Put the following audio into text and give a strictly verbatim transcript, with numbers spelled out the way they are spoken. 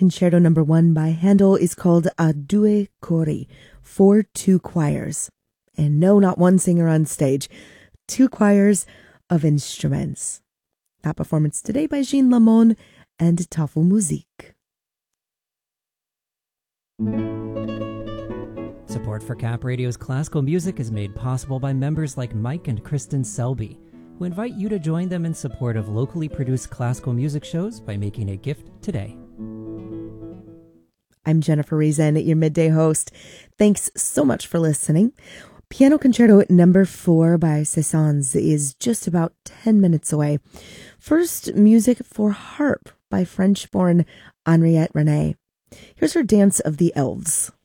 Concerto Number One by Handel is called A Due Cori, for two choirs. And no, not one singer on stage, two choirs of instruments. That performance today by Jean Lamon and Tafelmusik. Support for Cap Radio's classical music is made possible by members like Mike and Kristen Selby, who invite you to join them in support of locally produced classical music shows by making a gift today. I'm Jennifer Reason, your midday host. Thanks so much for listening. Piano Concerto Number Four by Saint-Saëns is just about ten minutes away. First, music for harp by French-born Henriette René. Here's her Dance of the Elves.